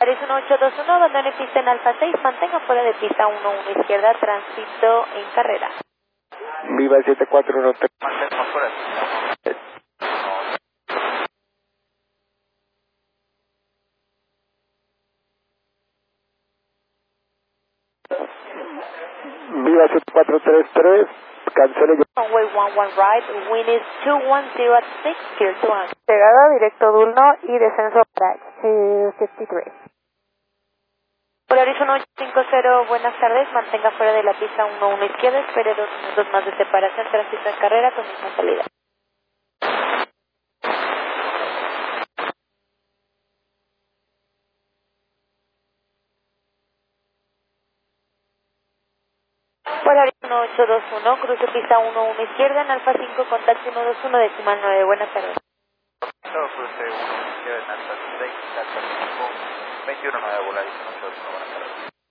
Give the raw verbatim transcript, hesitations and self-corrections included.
Horizon ocho dos uno, abandone pista en Alfa seis, mantenga fuera de pista uno uno izquierda, tránsito en carrera. Viva siete cuatro uno tres. Mantenga fuera de pista. Viva siete cuatro tres tres, cancele yo. Runway one one right, wind is two one zero at six, clear to land. Llegada directo Dulno y descenso para cincuenta y tres. Por Horizon ocho cinco cero, buenas tardes, mantenga fuera de la pista uno uno izquierda, espere dos minutos más de separación, tránsito en carrera con misma salida. Por Horizon ocho dos uno, cruce pista uno uno izquierda en Alfa cinco, contacto uno dos uno, decimal nueve, buenas tardes. Todo cruce uno izquierda en Alfa seis, Alfa cinco, veintiuno nueve, volar Horizon ocho dos uno, buenas tardes.